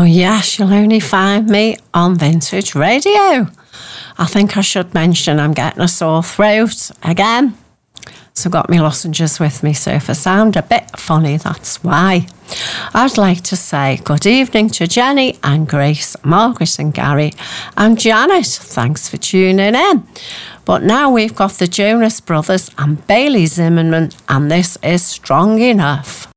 Oh yes, you'll only find me on Vintage Radio. I think I should mention I'm getting a sore throat again. So got my lozenges with me, so if I sound a bit funny, that's why. I'd like to say good evening to Jenny and Grace, Margaret and Gary and Janet. Thanks for tuning in. But now we've got the Jonas Brothers and Bailey Zimmerman, and this is Strong Enough.